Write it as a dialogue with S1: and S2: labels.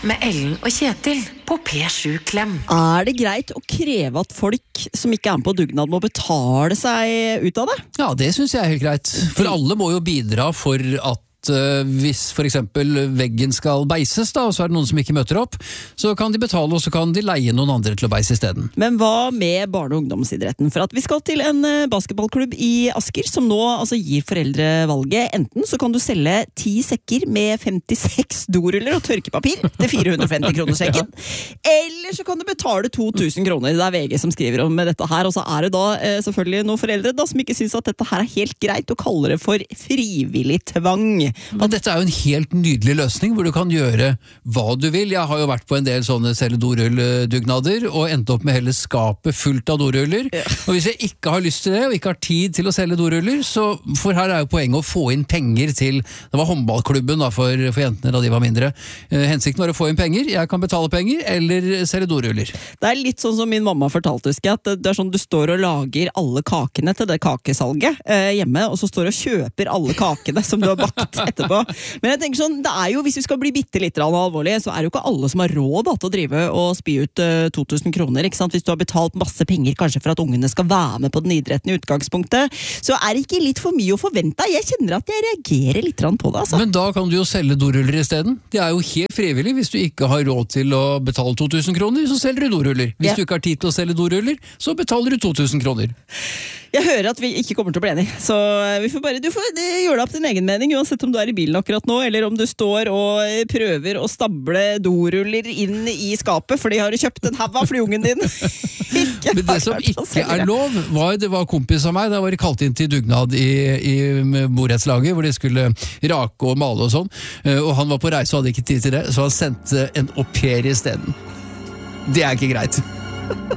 S1: med Ellen og Kjetil på P7 Klem.
S2: Er det greit å kreve at folk som ikke er med på dugnad må betale seg ut av det?
S3: Ja, det synes jeg er helt greit. For alle må jo bidra for at hvis for eksempel veggen skal beises da, og så er det noen som ikke møter opp, så kan de betale, og så kan de leie noen andre til å beise i stedet.
S2: Men hva med barne- og ungdomsidretten? For at vi skal til en basketballklubb i Asker, som nå altså gir foreldre valget. Enten så kan du selge 10 sekker med 56 doruller og tørkepapir til 450 kroner sekken, eller så kan du betale 2000 kroner. Det er VG som skriver om dette her, og så er det da selvfølgelig noen foreldre da, som ikke synes at dette her er helt greit, og kaller det for frivillig tvang.
S3: Men dette er jo en helt nydelig løsning, hvor du kan gjøre hva du vil. Jeg har jo vært på en del sånne selge dorull-dugnader, og endt opp med hele skapet fullt av doruller. Og hvis jeg ikke har lyst til det, og ikke har tid til å selge doruller, så for her er jo poenget å få inn penger til, det var håndballklubben da, for jentene da de var mindre. Hensikten var å få inn penger, jeg kan betale penger, eller selge doruller. Det
S2: er litt sånn som min mamma fortalte, husker jeg, at det er sånn du står og lager alle kakene til det kakesalget hjemme, og så står du og kjøper alle kakene som du har bakt etterpå. Men jeg tenker sånn, det er jo, hvis vi skal bli bitte litt alvorlige, så er det jo ikke alle som har råd da, til å drive og spy ut 2000 kroner, ikke sant? Hvis du har betalt masse penger kanskje for at ungene skal være med på den idretten i utgangspunktet, så er det ikke litt for mye å forvente. Jeg kjenner at jeg reagerer litt på det, altså.
S3: Men da kan du jo selge doruller i stedet. Det er jo helt frivillig. Hvis du ikke har råd til å betale 2000 kroner, så selger du doruller. Hvis du ikke har tid til å selge doruller, så betaler du 2000 kroner.
S2: Jeg hører at vi ikke kommer til å bli enige, så vi får bare, du får gjøre deg opp din egen mening, uansett om du er i bilen akkurat nå, eller om du står og prøver å stable doruller inn i skapet, fordi har du kjøpt en hav av flyungen din.
S3: Men det som ikke er lov, det var kompis av meg, da var de kalt inn til dugnad i borettslaget, hvor de skulle rake og male og sånn, og han var på reise og hadde ikke tid til det, så han sendte en au pair i stedet. Det er ikke greit.